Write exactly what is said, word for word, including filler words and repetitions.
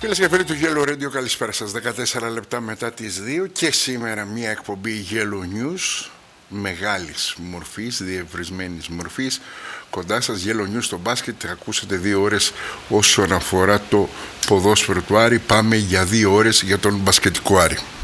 Φίλες και φίλοι του Yellow Radio, καλησπέρα σας. δεκατέσσερα λεπτά μετά τις δύο και σήμερα μια εκπομπή Yellow News μεγάλης μορφής, διευρυσμένης μορφής. Κοντά σας Yellow News στο μπάσκετ. Ακούσατε δύο ώρες όσον αφορά το ποδόσφαιρο του Άρη. Πάμε για δύο ώρες για τον μπασκετικό Άρη.